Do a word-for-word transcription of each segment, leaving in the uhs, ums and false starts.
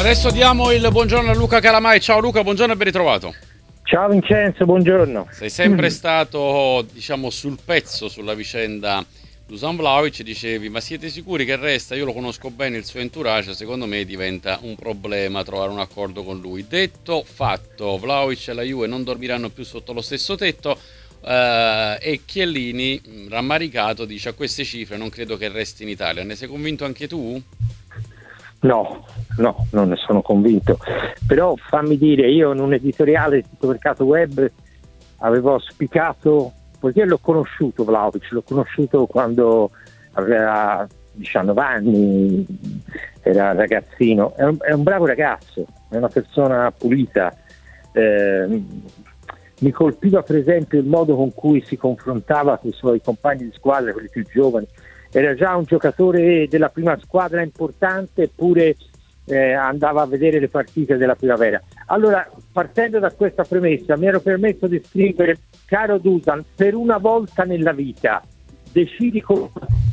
Adesso diamo il buongiorno a Luca Calamai. Ciao Luca, buongiorno e ben ritrovato. Ciao Vincenzo, buongiorno. Sei sempre stato, diciamo, sul pezzo sulla vicenda Dusan Vlahovic. Dicevi, ma siete sicuri che resta? Io lo conosco bene, il suo entourage, secondo me diventa un problema trovare un accordo con lui. Detto, fatto, Vlahovic e la Juve non dormiranno più sotto lo stesso tetto. Uh, e Chiellini, rammaricato, dice: a queste cifre non credo che resti in Italia. Ne sei convinto anche tu? No, no, non ne sono convinto. Però fammi dire, io in un editoriale di Tutto Mercato Web avevo auspicato, poiché l'ho conosciuto Vlahovic, l'ho conosciuto quando aveva diciannove anni, era ragazzino, è un, è un bravo ragazzo, è una persona pulita. Eh, mi colpiva per esempio il modo con cui si confrontava con i suoi compagni di squadra, quelli più giovani. Era già un giocatore della prima squadra importante, eppure eh, andava a vedere le partite della primavera. Allora, partendo da questa premessa, mi ero permesso di scrivere: caro Dusan, per una volta nella vita decidi come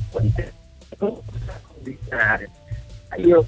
condizionare. Io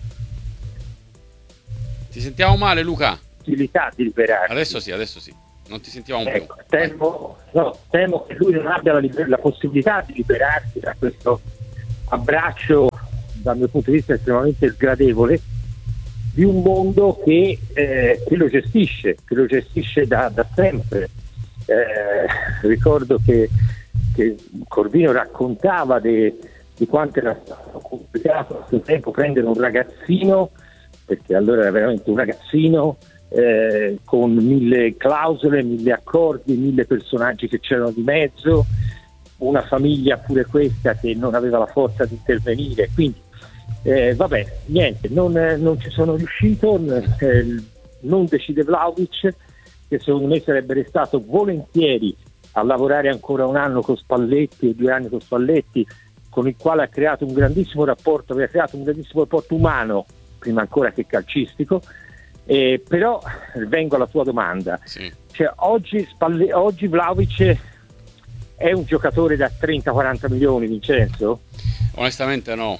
ti sentiamo male, Luca? Possibilità di liberarsi. Adesso sì, adesso sì. Non ti sentivamo ecco, più. Temo, no, temo che lui non abbia la, liber- la possibilità di liberarsi da questo abbraccio, dal mio punto di vista estremamente sgradevole, di un mondo che, eh, che lo gestisce, che lo gestisce da, da sempre. Eh, ricordo che, che Corvino raccontava de, di quanto era stato complicato a suo tempo prendere un ragazzino, perché allora era veramente un ragazzino, Eh, con mille clausole, mille accordi, mille personaggi che c'erano di mezzo, una famiglia pure questa che non aveva la forza di intervenire. Quindi eh, vabbè, niente, non, non ci sono riuscito, eh, non decide Vlahovic, che secondo me sarebbe restato volentieri a lavorare ancora un anno con Spalletti e due anni con Spalletti, con il quale ha creato un grandissimo rapporto, aveva creato un grandissimo rapporto umano prima ancora che calcistico. Eh, però vengo alla tua domanda. Sì. Cioè, oggi, Spalle- oggi Vlahovic è un giocatore da trenta quaranta milioni, Vincenzo? Onestamente no.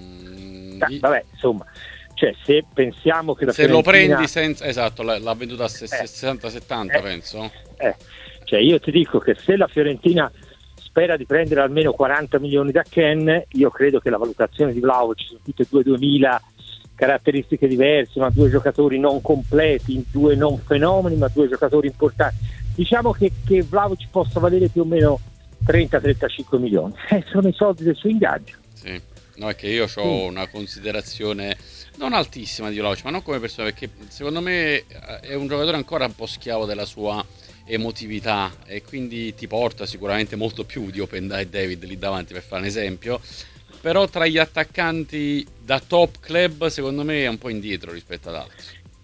Mm, Ah, vabbè, insomma, cioè, se pensiamo che la se Fiorentina... lo prendi senza, esatto, l'ha, l'ha venduta a sessanta settanta, eh, penso. Eh, cioè io ti dico che se la Fiorentina spera di prendere almeno quaranta milioni da Ken, io credo che la valutazione di Vlahovic sono tutte e due duemila caratteristiche diverse, ma due giocatori non completi, due non fenomeni, ma due giocatori importanti. Diciamo che, che Vlahovic possa valere più o meno trenta trentacinque milioni. Eh, sono i soldi del suo ingaggio. Sì, no, è che io ho mm. una considerazione non altissima di Vlahovic, ma non come persona, perché secondo me è un giocatore ancora un po' schiavo della sua emotività e quindi ti porta sicuramente molto più di Openda e David lì davanti, per fare un esempio. Però tra gli attaccanti da top club secondo me è un po' indietro rispetto ad altri.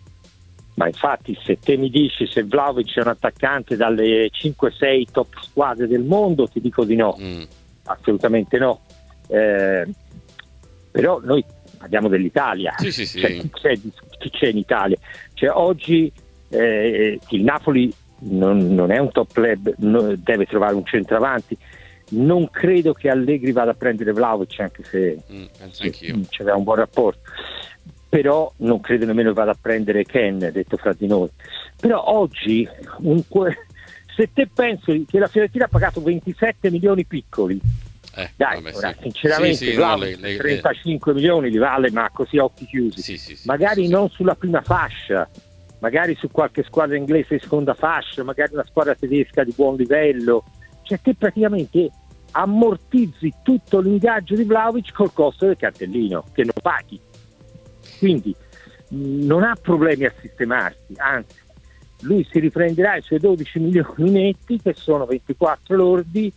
Ma infatti se te mi dici se Vlahovic è un attaccante dalle cinque sei top squadre del mondo, ti dico di no, mm. assolutamente no. Eh, però noi parliamo dell'Italia, sì, sì, sì. Cioè, chi, c'è, chi c'è in Italia? Cioè, oggi eh, il Napoli non, non è un top club, no, deve trovare un centravanti. Non credo che Allegri vada a prendere Vlahovic, anche se mm, c'era un buon rapporto, però non credo nemmeno che vada a prendere Ken, detto fra di noi. Però oggi un, se te pensi che la Fiorentina ha pagato ventisette milioni piccoli, eh, dai, vabbè, ora, sì. sinceramente sì, sì, Vlahovic no, le, le, trentacinque le... milioni li vale, ma così a occhi chiusi, sì, sì, sì, magari sì, non sulla prima fascia, magari su qualche squadra inglese di seconda fascia, magari una squadra tedesca di buon livello. Cioè te praticamente ammortizzi tutto l'ingaggio di Vlahovic col costo del cartellino che non paghi, quindi mh, non ha problemi a sistemarsi, anzi lui si riprenderà i suoi dodici milioni netti, che sono ventiquattro lordi,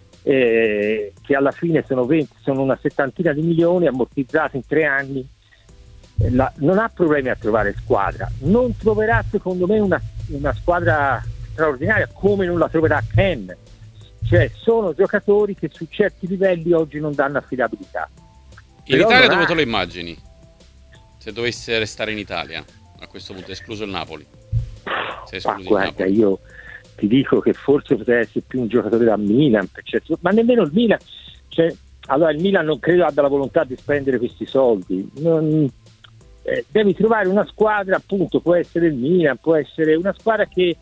eh, che alla fine sono venti, sono una settantina di milioni ammortizzati in tre anni. Eh, la, non ha problemi a trovare squadra, non troverà secondo me una, una squadra straordinaria come non la troverà Ken. Cioè sono giocatori che su certi livelli oggi non danno affidabilità. In Però Italia dove ha... te lo immagini? Se dovesse restare in Italia a questo punto, escluso il Napoli? Se Ma escluso guarda, il Napoli. Io ti dico che forse potrebbe essere più un giocatore da Milan, certo, ma nemmeno il Milan. Cioè, allora il Milan non credo abbia la volontà di spendere questi soldi. Non, eh, devi trovare una squadra, appunto, può essere il Milan, può essere una squadra che,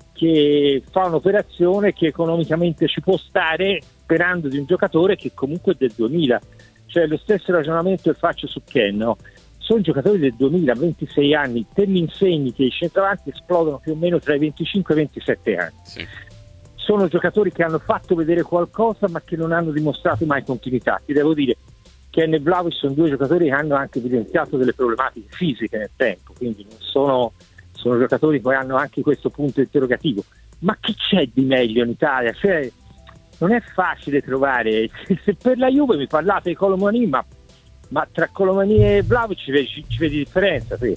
che fa un'operazione che economicamente ci può stare, sperando di un giocatore che comunque è del duemila. Cioè lo stesso ragionamento che faccio su Ken, no? Sono giocatori del duemila, ventisei anni, te mi insegni che i centravanti esplodono più o meno tra i venticinque e i ventisette anni. Sì. Sono giocatori che hanno fatto vedere qualcosa ma che non hanno dimostrato mai continuità. Ti devo dire, Ken e Vlahovic sono due giocatori che hanno anche evidenziato delle problematiche fisiche nel tempo, quindi non sono, sono giocatori che hanno anche questo punto interrogativo. Ma che c'è di meglio in Italia? Cioè, non è facile trovare. Se per la Juve mi parlate di Colomani, ma, ma tra Colomani e Vlahovic ci vedi, ci vedi differenza? Sì.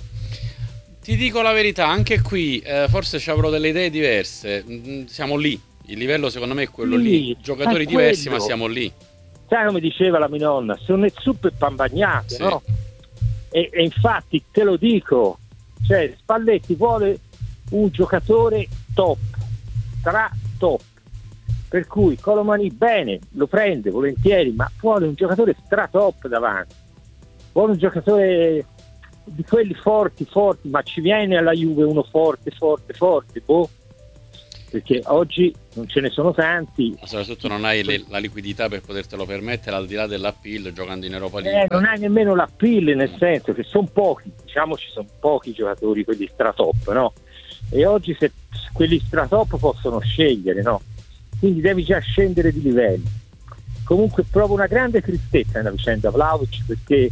Ti dico la verità, anche qui eh, forse ci avrò delle idee diverse. Mm, siamo lì, il livello secondo me è quello sì, lì, giocatori diversi ma siamo lì. Sai come diceva la mia nonna, sono zuppe e pambagnate, sì. No? E, e infatti te lo dico, cioè Spalletti vuole un giocatore top, tra top, per cui Colomani bene, lo prende volentieri, ma vuole un giocatore stra top davanti, vuole un giocatore di quelli forti, forti, ma ci viene alla Juve uno forte, forte, forte, boh, perché oggi non ce ne sono tanti. Ma soprattutto non hai le, la liquidità per potertelo permettere, al di là dell'appeal, giocando in Europa League. Eh, non hai nemmeno l'appeal, nel senso che sono pochi, diciamo ci sono pochi giocatori, quelli stratop, no? E oggi se quelli stratop possono scegliere, no? Quindi devi già scendere di livello. Comunque provo una grande tristezza nella vicenda Vlahovic, perché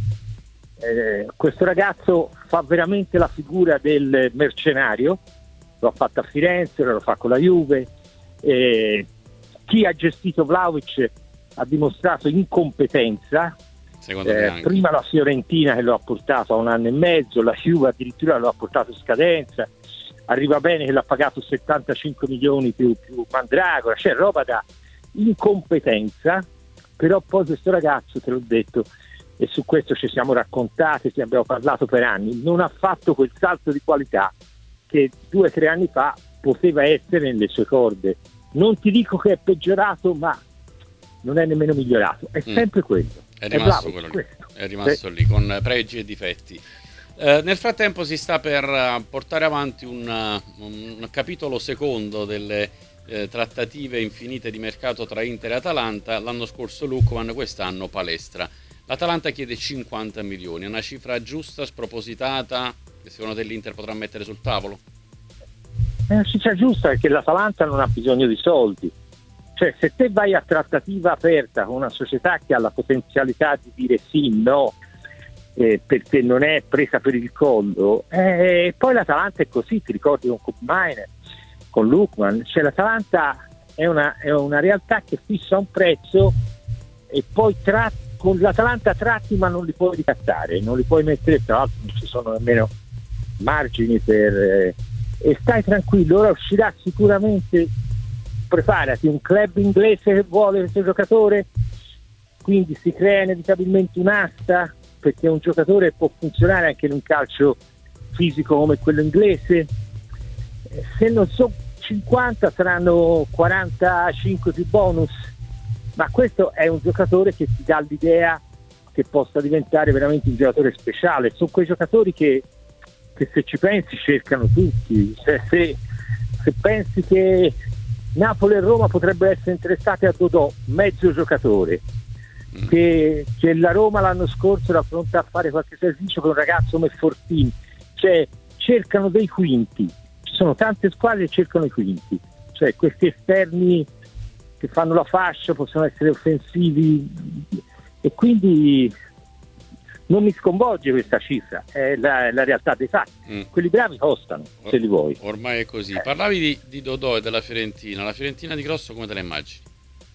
eh, questo ragazzo fa veramente la figura del mercenario, lo ha fatto a Firenze, lo fa con la Juve, eh, chi ha gestito Vlahovic ha dimostrato incompetenza, eh, prima la Fiorentina che lo ha portato a un anno e mezzo, la Juve addirittura lo ha portato in scadenza, arriva bene che l'ha pagato settantacinque milioni più, più Mandragora, c'è roba da incompetenza, però poi questo ragazzo, te l'ho detto, e su questo ci siamo raccontati, ci abbiamo parlato per anni, non ha fatto quel salto di qualità che due o tre anni fa poteva essere nelle sue corde. Non ti dico che è peggiorato, ma non è nemmeno migliorato, è mm. sempre quello. È rimasto, è quello lì. È rimasto sì. lì, con pregi e difetti. Eh, nel frattempo si sta per portare avanti un, un capitolo secondo delle eh, trattative infinite di mercato tra Inter e Atalanta. L'anno scorso Lookman, quest'anno Palestra. L'Atalanta chiede cinquanta milioni, è una cifra giusta, spropositata, che secondo te l'Inter potrà mettere sul tavolo? È una cifra giusta, perché l'Atalanta non ha bisogno di soldi. Cioè, se te vai a trattativa aperta con una società che ha la potenzialità di dire sì, no, eh, perché non è presa per il collo, e eh, poi l'Atalanta è così, ti ricordi con Koopmeiners, con Lookman, cioè l'Atalanta è una, è una realtà che fissa un prezzo e poi tratta, con l'Atalanta tratti ma non li puoi ricattare, non li puoi mettere, tra l'altro non ci sono nemmeno margini per eh, e stai tranquillo, ora uscirà sicuramente, preparati, un club inglese che vuole questo giocatore, quindi si crea inevitabilmente un'asta, perché un giocatore può funzionare anche in un calcio fisico come quello inglese, se non sono cinquanta saranno quarantacinque più bonus, ma questo è un giocatore che ti dà l'idea che possa diventare veramente un giocatore speciale. Sono quei giocatori che, che se ci pensi cercano tutti, se, se, se pensi che Napoli e Roma potrebbero essere interessate a Dodò, mezzo giocatore, mm. che, che la Roma l'anno scorso era pronta a fare qualche servizio con un ragazzo come Fortini, cioè cercano dei quinti, ci sono tante squadre che cercano i quinti, cioè questi esterni che fanno la fascia, possono essere offensivi, e quindi non mi sconvolge questa cifra, è la, la realtà dei fatti. Mm. Quelli bravi costano, Or- se li vuoi. Ormai è così. Parlavi di, di Dodò e della Fiorentina, la Fiorentina di Grosso come te la immagini?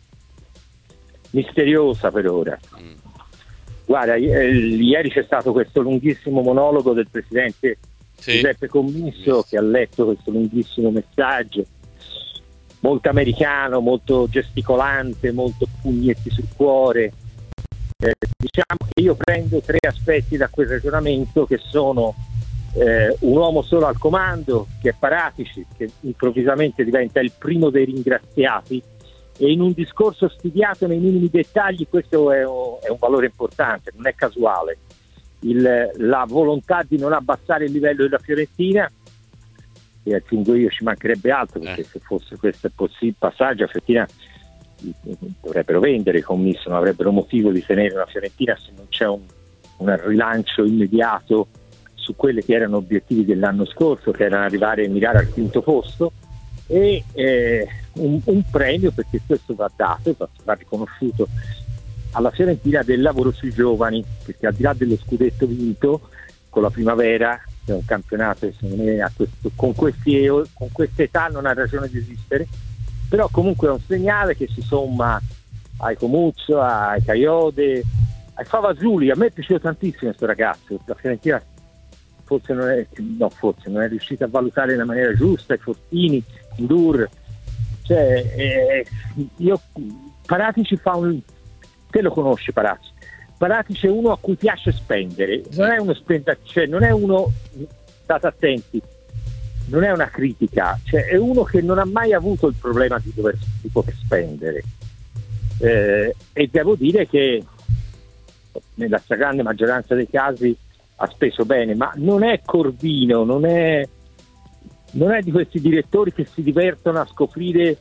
Misteriosa per ora. Mm. Guarda, eh, ieri c'è stato questo lunghissimo monologo del presidente sì. Giuseppe Commisso, sì. che ha letto questo lunghissimo messaggio, molto americano, molto gesticolante, molto pugnetti sul cuore. Eh, diciamo che io prendo tre aspetti da quel ragionamento, che sono eh, un uomo solo al comando, che è Paratici, che improvvisamente diventa il primo dei ringraziati, e in un discorso studiato nei minimi dettagli questo è un, è un valore importante, non è casuale. il, la volontà di non abbassare il livello della Fiorentina, e aggiungo io ci mancherebbe altro, perché Eh. se fosse questo il passaggio la Fiorentina dovrebbero vendere i commisso, non avrebbero motivo di tenere una Fiorentina se non c'è un, un rilancio immediato su quelli che erano obiettivi dell'anno scorso, che erano arrivare e mirare al quinto posto, e eh, un, un premio, perché questo va dato, va, va riconosciuto alla Fiorentina, del lavoro sui giovani, perché al di là dello scudetto vinto con la Primavera, che è un campionato che secondo me a questo, con, questi, con questa età non ha ragione di esistere, però comunque è un segnale che si somma ai Comuzzo, ai Caiode, ai Favasuli. A me è piaciuto tantissimo questo ragazzo, la Fiorentina forse non è, no, forse non è riuscita a valutare in maniera giusta i Fortini, Ndur, cioè eh, io Paratici fa un, te lo conosci Paratici? Paratici è uno a cui piace spendere, non è uno spenda, cioè non è uno, state attenti, non è una critica, cioè è uno che non ha mai avuto il problema di dover di poter spendere, eh, e devo dire che nella stragrande maggioranza dei casi ha speso bene, ma non è Corvino, non è, non è di questi direttori che si divertono a scoprire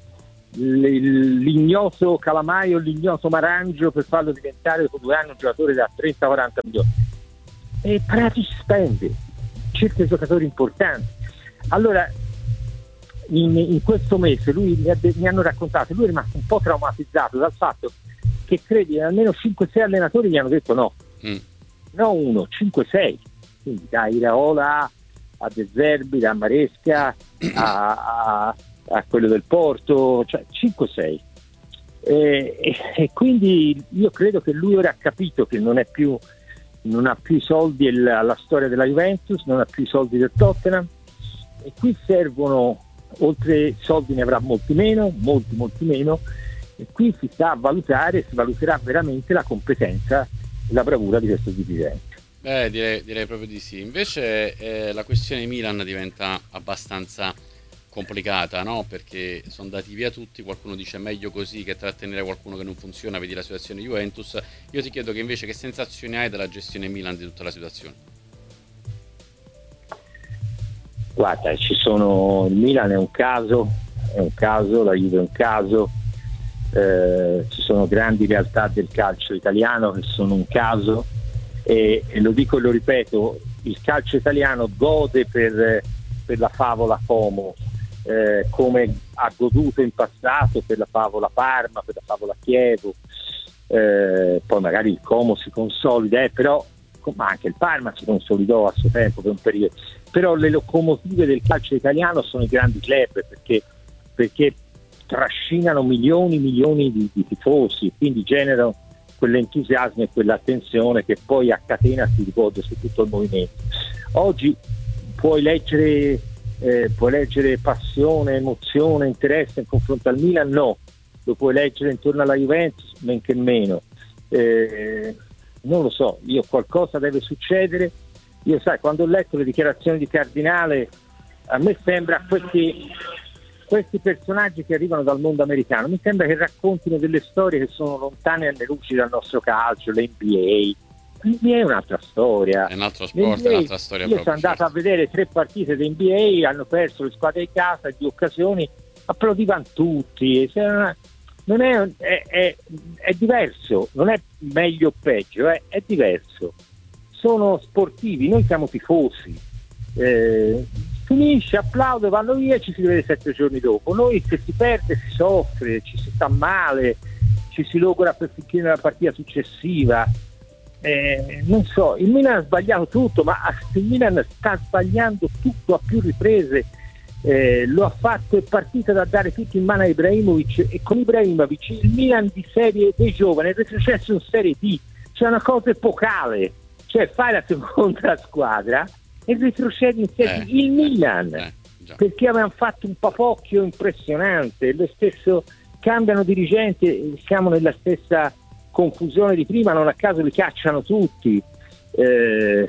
l'ignoto Calamaio, l'ignoto Marangio per farlo diventare dopo due anni un giocatore da trenta quaranta milioni. E Paratici spende, cerca giocatori importanti. Allora in, in questo mese lui mi, ha, mi hanno raccontato, lui è rimasto un po' traumatizzato dal fatto che credi almeno cinque sei allenatori gli hanno detto no, mm. no uno, cinque sei, quindi da Iraola a De Zerbi, da Maresca a, a, a quello del Porto, cioè cinque sei, e, e, e quindi io credo che lui ora ha capito che non è più, non ha più i soldi alla storia della Juventus, non ha più i soldi del Tottenham, e qui servono, oltre soldi ne avrà molti meno, molti molti meno, e qui si sta a valutare, si valuterà veramente la competenza e la bravura di questo dirigente. Beh, direi, direi proprio di sì. Invece eh, la questione Milan diventa abbastanza complicata, no? Perché sono andati via tutti, qualcuno dice meglio così che trattenere qualcuno che non funziona, vedi la situazione Juventus. Io ti chiedo che invece che sensazioni hai della gestione Milan di tutta la situazione? Guarda, ci sono, il Milan è un caso, è un caso, la Juve è un caso, eh, ci sono grandi realtà del calcio italiano che sono un caso, e, e lo dico e lo ripeto, il calcio italiano gode per, per la favola Como, eh, come ha goduto in passato per la favola Parma, per la favola Chievo, eh, poi magari il Como si consolida, eh, però ma anche il Parma si consolidò a suo tempo per un periodo, però le locomotive del calcio italiano sono i grandi club, perché, perché trascinano milioni e milioni di, di tifosi, quindi generano quell'entusiasmo e quell'attenzione che poi a catena si rivolge su tutto il movimento. Oggi puoi leggere, eh, puoi leggere passione, emozione, interesse in confronto al Milan? No, lo puoi leggere intorno alla Juventus? Men che meno. Eh, non lo so, io qualcosa deve succedere. Io sai, quando ho letto le dichiarazioni di Cardinale, a me sembra questi, questi personaggi che arrivano dal mondo americano, mi sembra che raccontino delle storie che sono lontane anni luci dal nostro calcio, l'N B A. L'N B A è un'altra storia. È un altro sport, è un'altra storia. Io proprio, sono andato certo. a vedere tre partite di N B A, hanno perso le squadre di casa, due occasioni, applaudivano tutti. Non è, è, è, è diverso, non è meglio o peggio, è, è diverso. Sono sportivi, noi siamo tifosi, eh, finisce, applaude, vanno via e ci si vede sette giorni dopo. Noi se si perde si soffre, ci si sta male, ci si logora per finire nella partita successiva. Eh, non so, il Milan ha sbagliato tutto, ma il Milan sta sbagliando tutto a più riprese. Eh, lo ha fatto, è partita da dare tutto in mano a Ibrahimovic, e con Ibrahimovic il Milan di serie dei giovani è retrocesso in serie D, c'è una cosa epocale, cioè fai la seconda squadra e retrocedi in serie D. Eh, il Milan, eh, perché avevano fatto un papocchio impressionante, lo stesso, cambiano dirigente, siamo nella stessa confusione di prima, non a caso li cacciano tutti. eh,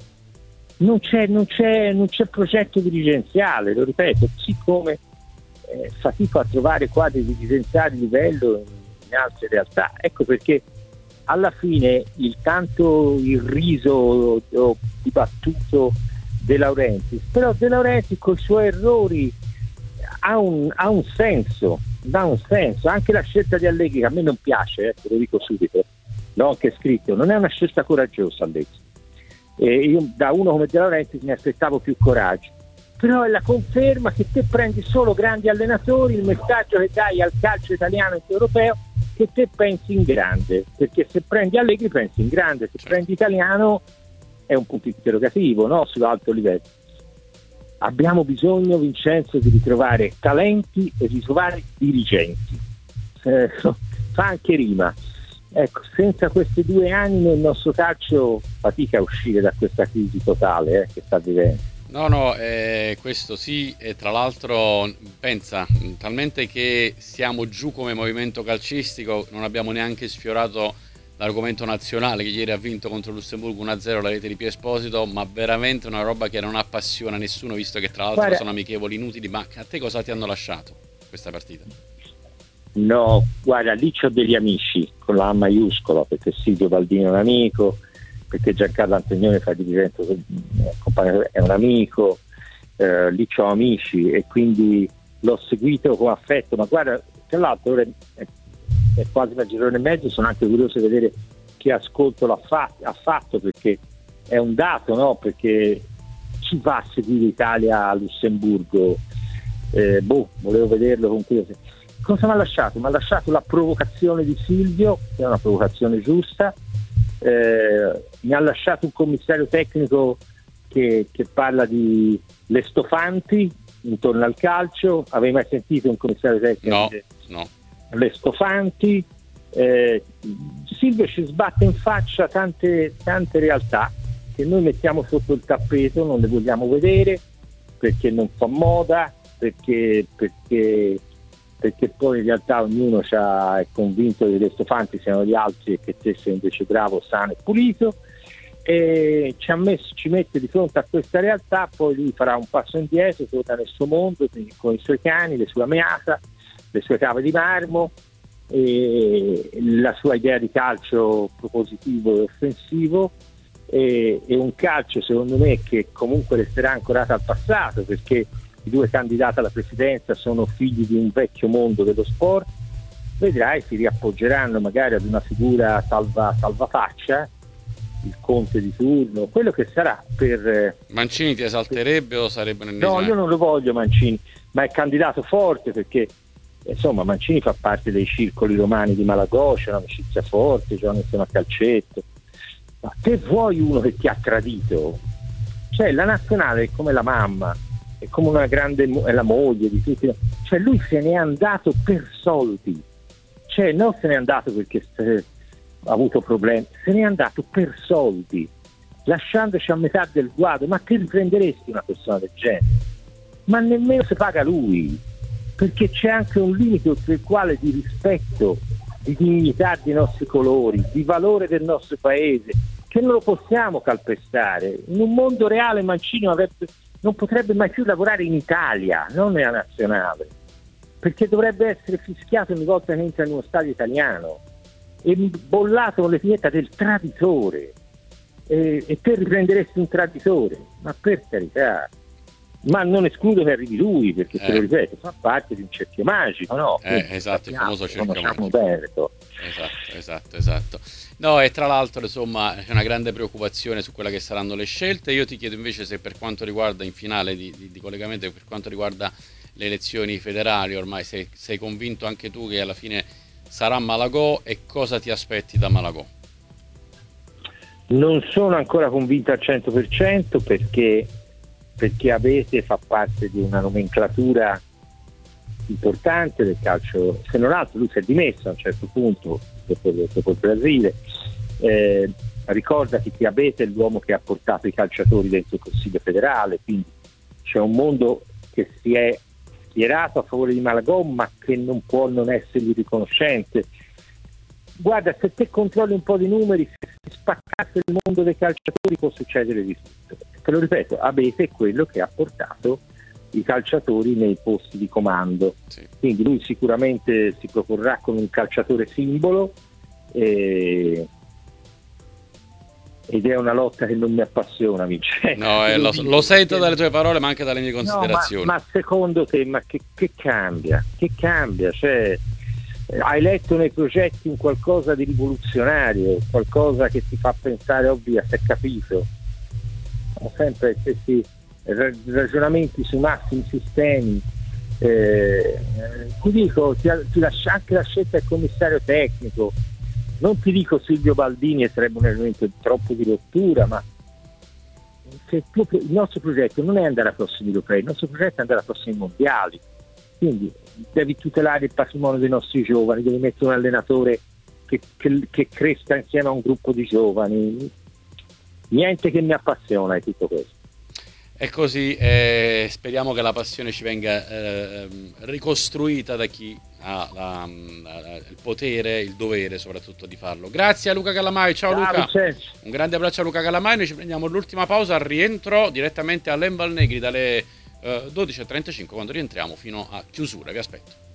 Non c'è, non, c'è, non c'è progetto dirigenziale, lo ripeto, così come eh, fatico a trovare quadri dirigenziali di livello in, in altre realtà. Ecco perché alla fine il tanto irriso o dibattuto De Laurentiis, però De Laurentiis con i suoi errori ha un, ha un senso, dà un senso, anche la scelta di Allegri che a me non piace, eh, te lo dico subito, l'ho anche scritto, non è una scelta coraggiosa Allegri, e io da uno come De Laurentiis mi aspettavo più coraggio, però è la conferma che te prendi solo grandi allenatori, il messaggio che dai al calcio italiano e europeo che te pensi in grande, perché se prendi Allegri pensi in grande, se prendi italiano è un punto interrogativo, no? Sull'alto livello. Abbiamo bisogno, Vincenzo, di ritrovare talenti e ritrovare dirigenti. Eh, fa anche rima. Ecco, senza queste due anime il nostro calcio fatica a uscire da questa crisi totale eh, che sta vivendo. No, no, eh, questo sì, e tra l'altro pensa, talmente che siamo giù come movimento calcistico, non abbiamo neanche sfiorato l'argomento nazionale che ieri ha vinto contro il Lussemburgo uno a zero la rete di Pio Esposito, ma veramente una roba che non appassiona nessuno, visto che tra l'altro Guarda, sono amichevoli inutili. Ma a te cosa ti hanno lasciato questa partita? No, guarda, lì c'ho degli amici con la A maiuscola, perché Silvio Baldini è un amico, perché Giancarlo Antonioni fa dirigente, è un amico, eh, lì c'ho amici e quindi l'ho seguito con affetto, ma guarda, tra l'altro è, è quasi mezz'ora e mezzo, sono anche curioso di vedere che ascolto l'ha fatto, ha fatto, perché è un dato, no? Perché chi va a seguire l'Italia a Lussemburgo? Eh, boh, volevo vederlo con curiosità. Cosa mi ha lasciato? Mi ha lasciato la provocazione di Silvio, che è una provocazione giusta, eh, mi ha lasciato un commissario tecnico che, che parla di le stofanti intorno al calcio. Avevi mai sentito un commissario tecnico? No, che, no. Le stofanti. Eh, Silvio ci sbatte in faccia tante, tante realtà che noi mettiamo sotto il tappeto, non le vogliamo vedere perché non fa moda, perché, perché perché poi in realtà ognuno è convinto che le stofanti siano gli altri e che te sei invece bravo, sano e pulito, e ci, ha messo, ci mette di fronte a questa realtà. Poi lui farà un passo indietro, torna nel suo mondo con i suoi cani, le sue Measa, le sue cave di marmo, e la sua idea di calcio propositivo e offensivo, e, e un calcio secondo me che comunque resterà ancorato al passato, perché i due candidati alla presidenza sono figli di un vecchio mondo dello sport. Vedrai, si riappoggeranno magari ad una figura salva, salvafaccia, il conte di turno, quello che sarà per... Mancini ti esalterebbe o sarebbe un No, io non lo voglio Mancini, ma è candidato forte, perché insomma Mancini fa parte dei circoli romani di Malagò, c'è un'amicizia forte, giocano insieme a calcetto. Ma te vuoi uno che ti ha tradito? Cioè la nazionale è come la mamma, è come una grande, è la moglie di tutti, cioè lui se n'è andato per soldi, cioè non se n'è andato perché ha avuto problemi, se n'è andato per soldi, lasciandoci a metà del guado. Ma che riprenderesti una persona del genere? Ma nemmeno se paga lui, perché c'è anche un limite oltre il quale di rispetto, di dignità dei nostri colori, di valore del nostro paese, che non lo possiamo calpestare. In un mondo reale Mancini avrebbe non potrebbe mai più lavorare in Italia, non nella nazionale, perché dovrebbe essere fischiato ogni volta che entra in uno stadio italiano e bollato con l'etichetta del traditore, e, e te riprenderesti un traditore, ma per carità. Ma non escludo che arrivi lui, perché eh. te lo ripeto, fa parte di un cerchio magico, no? Eh, esatto, il famoso cerchio magico. Berto. Esatto, esatto, esatto. No, e tra l'altro insomma c'è una grande preoccupazione su quelle che saranno le scelte. Io ti chiedo invece se per quanto riguarda, in finale di, di, di collegamento, per quanto riguarda le elezioni federali, ormai sei, sei convinto anche tu che alla fine sarà Malagò, e cosa ti aspetti da Malagò? Non sono ancora convinto al cento per cento, perché perché Abete fa parte di una nomenclatura importante del calcio, se non altro lui si è dimesso a un certo punto dopo, dopo il Brasile. Eh, ricordati che Abete è l'uomo che ha portato i calciatori dentro il Consiglio federale, quindi c'è un mondo che si è schierato a favore di Malagò, ma che non può non essergli riconoscente. Guarda, se te controlli un po' di numeri, se si spaccasse il mondo dei calciatori può succedere di tutto. Te lo ripeto, Abete è quello che ha portato i calciatori nei posti di comando, sì. Quindi lui sicuramente si proporrà con un calciatore simbolo, e, ed è una lotta che non mi appassiona, Vincenzo. No, eh, lo, lo sento dalle tue parole, ma anche dalle mie considerazioni. No, ma, ma secondo te, ma che, che cambia? Che cambia? Cioè, eh, hai letto nei progetti un qualcosa di rivoluzionario, qualcosa che ti fa pensare, ovvio, si è capito. Sono sempre questi ragionamenti su massimi sistemi. Eh, ti dico, ti, ti lascia anche la scelta del commissario tecnico. Non ti dico Silvio Baldini sarebbe un elemento troppo di rottura, ma se tu, il nostro progetto non è andare a prossimi europei, il nostro progetto è andare a prossimi mondiali, quindi devi tutelare il patrimonio dei nostri giovani, devi mettere un allenatore che, che, che cresca insieme a un gruppo di giovani. Niente che mi appassiona è tutto questo. È così, eh, speriamo che la passione ci venga eh, ricostruita da chi ha la, la, il potere, il dovere soprattutto di farlo. Grazie a Luca Calamai, ciao, ciao Luca, Vincenzo. Un grande abbraccio a Luca Calamai, noi ci prendiamo l'ultima pausa, al rientro direttamente all'Embal Negri dalle eh, dodici e trentacinque quando rientriamo fino a chiusura, vi aspetto.